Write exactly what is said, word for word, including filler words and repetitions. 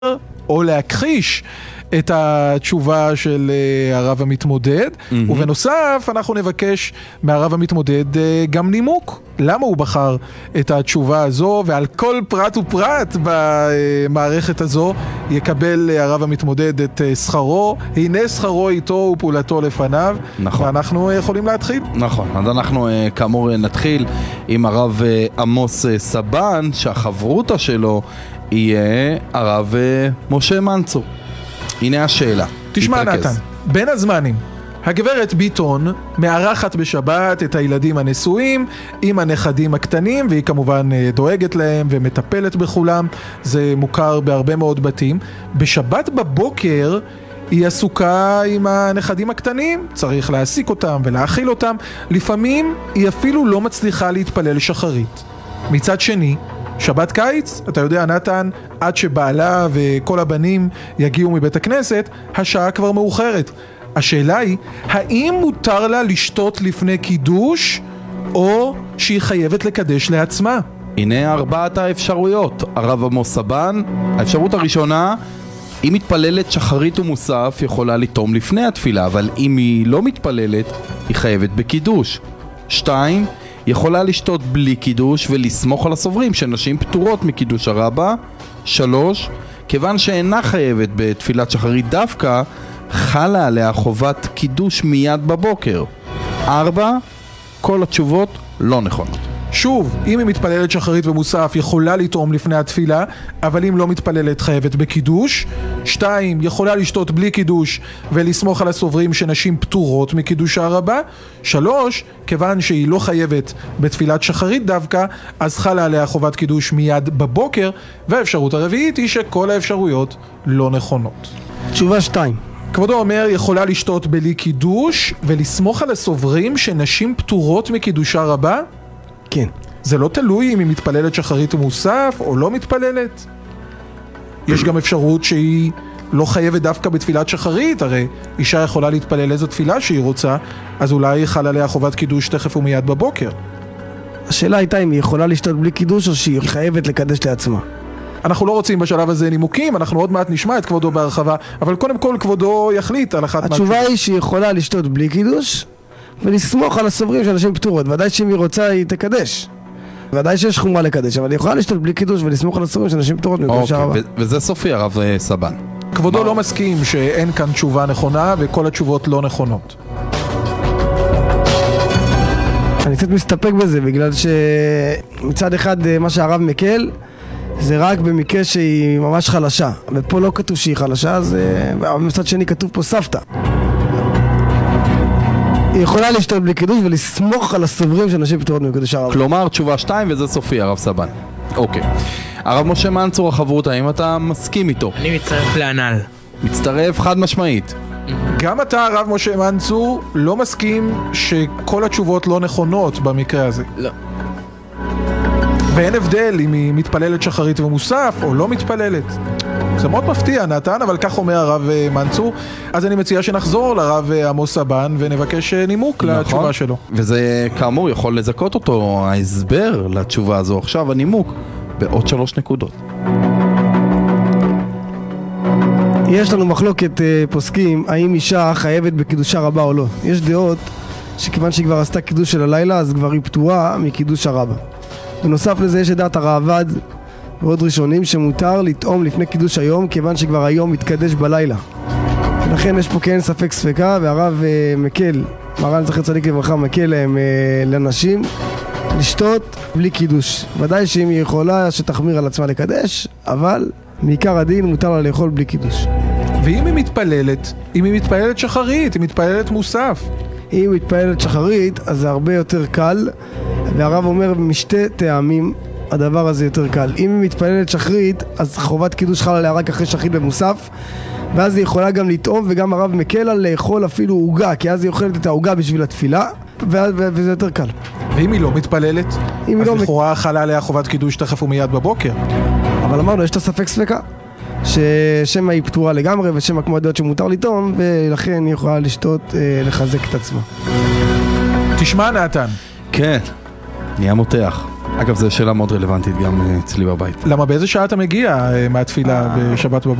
או להכחיש את התשובה של הרב המתמודד, mm-hmm. ובנוסף אנחנו נבקש מהרב המתמודד גם נימוק למה הוא בחר את התשובה הזו, ועל כל פרט ופרט במערכת הזו יקבל הרב המתמודד את שכרו. הנה שכרו איתו ופעולתו לפניו. נכון. ואנחנו יכולים להתחיל. נכון, אז אנחנו כאמור נתחיל עם הרב עמוס סבן, שהחברותה שלו יהיה הרב משה מנצור. הנה השאלה. תשמע נתן, בין הזמנים הגברת ביטון מארחת בשבת את הילדים הנשואים עם הנכדים הקטנים, והיא כמובן דואגת להם ומטפלת בכולם. זה מוכר בהרבה מאוד בתים. בשבת בבוקר היא עסוקה עם הנכדים הקטנים, צריך להעסיק אותם ולהאכיל אותם. לפעמים היא אפילו לא מצליחה להתפלל שחרית. מצד שני, שבת קיץ, אתה יודע נתן, עד שבעלה וכל הבנים יגיעו מבית הכנסת, השעה כבר מאוחרת. השאלה היא, האם מותר לה לשתות לפני קידוש, או שהיא חייבת לקדש לעצמה? הנה ארבעת האפשרויות, הרב עמוס סבן. האפשרות הראשונה, אם מתפללת שחרית ומוסף, יכולה לטום לפני התפילה, אבל אם היא לא מתפללת, היא חייבת בקידוש. שתיים, יכולה לשתות בלי קידוש ולסמוך על הסוברים שנשים פטורות מקידוש הרבה. שלוש, כיוון שאינה חייבת בתפילת שחרית דווקא, חלה עליה חובת קידוש מיד בבוקר. ארבע, כל התשובות לא נכונות. שוב, אם היא מתפללת שחרית ומוסף יכולה לטעום לפני התפילה, אבל אם לא מתפללת חייבת בקידוש. שתיים, יכולה לשתות בלי קידוש ולסמוך על הסוברים שנשים פטורות מקידוש הרבה. שלוש, כיוון שהיא לא חייבת בתפילת שחרית דווקא, אז חלה עליה חובת קידוש מיד בבוקר. והאפשרות הרביעית היא שכל האפשרויות לא נכונות. תשובה שתיים. כבודו אומר, יכולה לשתות בלי קידוש ולסמוך על הסוברים שנשים פטורות מקידושה רבה? כן. זה לא תלוי אם היא מתפללת שחרית ומוסף או לא מתפללת. יש גם אפשרות שהיא לא חייבת דווקא בתפילת שחרית, הרי אישה יכולה להתפלל איזו תפילה שהיא רוצה, אז אולי חל עליה חובת קידוש תכף ומיד בבוקר. השאלה הייתה אם היא יכולה לשתות בלי קידוש או שהיא חייבת לקדש לעצמה. אנחנו לא רוצים בשלב הזה נימוקים, אנחנו עוד מעט נשמע את כבודו בהרחבה, אבל קודם כל כבודו יחליט על אחת... התשובה היא שהיא יכולה לשתות בלי קידוש ולסמוך על הסוברים של אנשים פטורות. ודאי שאם היא רוצה היא תקדש, ודאי שיש חומרה לקדש, אבל היא יכולה לשתות בלי קידוש ולסמוך על הסוברים של אנשים פטורות מקידוש הרבה. וזה סופי הרב סבן. כבודו לא מסכים שאין כאן תשובה נכונה וכל התשובות לא נכונות. אני קצת מסתפק בזה, בגלל שמצד אחד מה שהרב מקל זה רק במקרה שהיא ממש חלשה, ופה לא כתוב שהיא חלשה, אז מצד שני כתוב פה סבתא. היא יכולה לשתות בלי קידוש ולסמוך על הסוברים של נשים פטורות מקידוש הרבה. כלומר תשובה שתיים, וזה סופי הרב סבן. אוקיי. הרב משה מנצור, החברותה, האם אתה מסכים איתו? אני מצטרף להנ"ל. מצטרף חד משמעית. גם אתה הרב משה מנצור לא מסכים שכל התשובות לא נכונות במקרה הזה? לא. ואין הבדל אם היא מתפללת שחרית ומוסף או לא מתפללת. זה מאוד מפתיע נתן, אבל כך אומר הרב מנצור. אז אני מציע שנחזור לרב עמוס סבן ונבקש נימוק נכון. לתשובה שלו. וזה כאמור יכול לזכות אותו ההסבר לתשובה הזו. עכשיו הנימוק בעוד שלוש נקודות. יש לנו מחלוקת פוסקים האם אישה חייבת בקידושה רבה או לא. יש דעות שכיוון שהיא כבר עשתה קידוש של הלילה אז כבר היא פטורה מקידוש הרבה. בנוסף לזה יש דעת הרעב"ד ועוד ראשונים שמותר לטעום לפני קידוש היום, כיוון שכבר היום מתקדש בלילה. ולכן יש פה כן ספק ספקה, והרב uh, מקל, מרן זכר צדיק לברכה, מקל להם uh, לנשים לשתות בלי קידוש. ודאי שאם היא יכולה שתחמיר על עצמה לקדש, אבל מעיקר הדין מותר לה לאכול בלי קידוש. ואם היא מתפללת, אם היא מתפללת שחרית, היא מתפללת מוסף. אם היא מתפללת שחרית, אז זה הרבה יותר קל, והרב אומר משתי טעמים הדבר הזה יותר קל. אם היא מתפללת שחרית, אז חובת קידוש חלה עליה רק אחרי שחרית במוסף, ואז היא יכולה גם לטעום, וגם הרב מקל על לאכול אפילו עוגה, כי אז היא אוכלת את העוגה בשביל התפילה, וזה יותר קל. ואם היא לא מתפללת, אז לכאורה חלה עליה חובת קידוש תכף ומיד בבוקר. אבל אמרנו, יש את הספק ספקה, ששמה היא פטורה לגמרי, ושמה כמו הדעות שמותר לטעום, ולכן היא יכולה לשתות, לחזק את עצמה. תשמע נתן. כן, נהיה מותח. אגב, זו שאלה מאוד רלוונטית גם אצלי בבית. למה באיזה שעה אתה מגיע מהתפילה בשבת בבוקר?